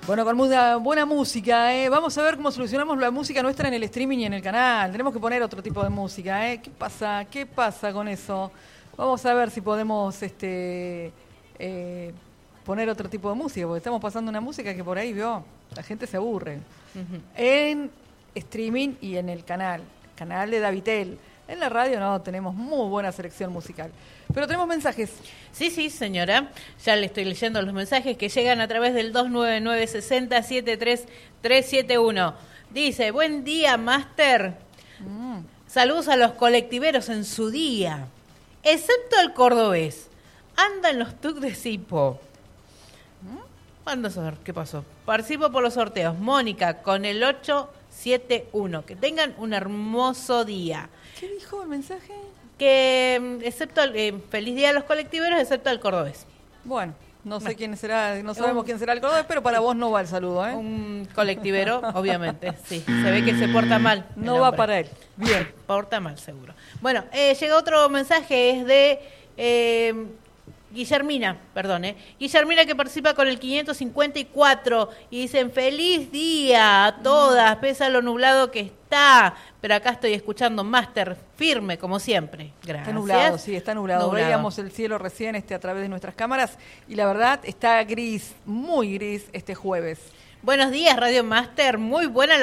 Bueno, con buena música, vamos a ver cómo solucionamos la música nuestra en el streaming y en el canal. Tenemos que poner otro tipo de música, ¿Qué pasa con eso? Vamos a ver si podemos poner otro tipo de música, porque estamos pasando una música que por ahí, la gente se aburre. Uh-huh. En streaming y en el canal de Davitel. En la radio no, tenemos muy buena selección musical. Pero tenemos mensajes. Sí, señora. Ya le estoy leyendo los mensajes que llegan a través del 299-60-73371. Dice, buen día, Máster. Saludos a los colectiveros en su día. Excepto el cordobés. Anda en los TUC de Sipo. Anda a saber qué pasó. Participo por los sorteos. Mónica, con el 871. Que tengan un hermoso día. ¿Qué dijo el mensaje? Que excepto feliz día a los colectiveros, excepto al cordobés. Bueno, no sé quién será, no sabemos quién será el cordobés, pero para vos no va el saludo, Un colectivero, obviamente, sí. Se ve que se porta mal. No va para él. Bien. Porta mal, seguro. Bueno, llega otro mensaje, es de Guillermina, Guillermina, que participa con el 554 y dicen feliz día a todas, pese a lo nublado que está, pero acá estoy escuchando Máster firme como siempre. Gracias. Está nublado, sí, está nublado. Veíamos el cielo recién a través de nuestras cámaras y la verdad está gris, muy gris este jueves. Buenos días, Radio Máster, muy buena